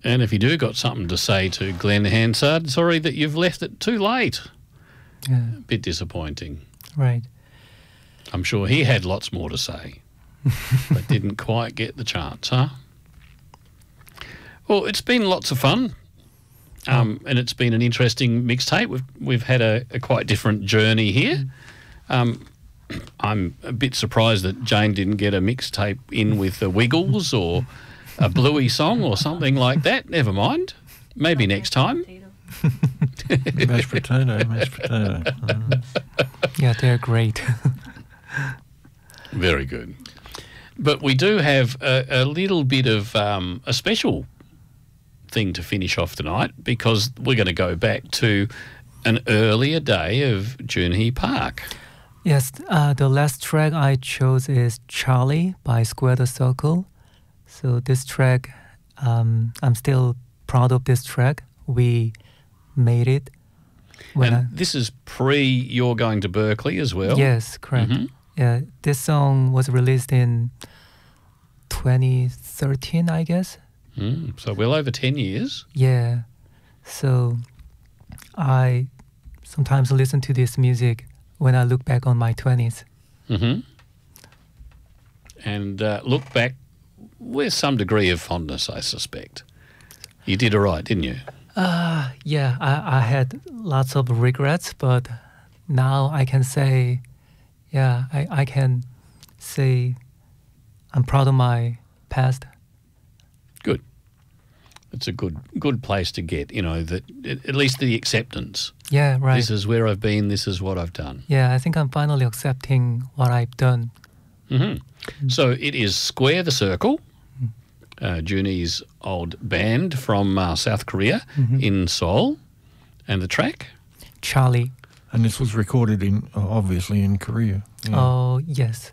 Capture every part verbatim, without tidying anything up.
And if you do got something to say to Glenn Hansard, sorry that you've left it too late. Yeah. A bit disappointing. Right. I'm sure he had lots more to say, but didn't quite get the chance, huh? Well, it's been lots of fun, um, and it's been an interesting mixtape. We've we've had a, a quite different journey here. Um, I'm a bit surprised that Jane didn't get a mixtape in with the Wiggles or a Bluey song or something like that. Never mind. Maybe next time. Mashed potato, mashed potato. Mm. Yeah, they're great. Very good. But we do have a, a little bit of um, a special thing to finish off tonight, because we're going to go back to an earlier day of Junhee Park. Yes, uh, the last track I chose is Charlie by Square the Circle. So this track, um, I'm still proud of this track. We made it. When And I, this is pre you're going to Berkeley as well. yes, correct. Mhm. Yeah, this song was released in twenty thirteen, I guess. Mm, so well over ten years. Yeah. So I sometimes listen to this music when I look back on my twenties. Mm-hmm. And uh, look back with some degree of fondness, I suspect. You did all right, didn't you? Uh, yeah, I, I had lots of regrets, but now I can say, yeah, I, I can say I'm proud of my past. Good. It's a good good place to get, you know, that at least the acceptance. Yeah, right. This is where I've been, this is what I've done. Yeah, I think I'm finally accepting what I've done. Mm-hmm. So it is Square the Circle, uh, Junhee's old band from uh, South Korea Mhm. in Seoul, and the track. Charlie. And this was recorded in, obviously, in Korea. Yeah. Oh, yes.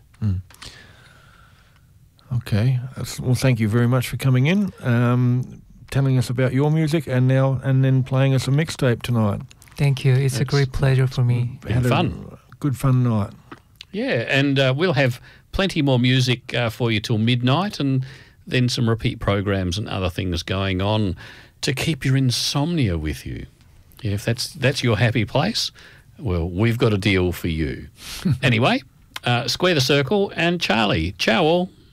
Okay. That's- Well, thank you very much for coming in, um, telling us about your music, and now and then playing us a mixtape tonight. Thank you. It's a That's- great pleasure for me. Been Had a fun. good fun night. Yeah, and uh, we'll have plenty more music uh, for you till midnight, and then some repeat programs and other things going on to keep your insomnia with you. Yeah, if that's that's your happy place, well, we've got a deal for you. Anyway, uh, Square the Circle and Charlie. Ciao all.